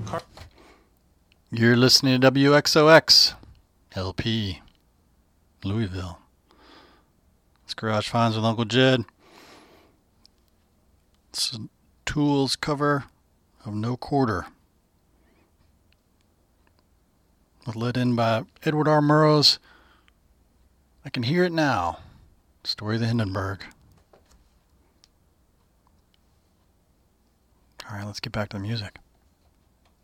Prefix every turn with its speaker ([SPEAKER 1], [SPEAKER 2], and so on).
[SPEAKER 1] You're listening to WXOX LP Louisville. It's Garage Finds with Uncle Jed. It's a Tools cover of No Quarter, led in by Edward R. Murrow's I Can Hear It Now, Story of the Hindenburg. All right, let's get back to the music.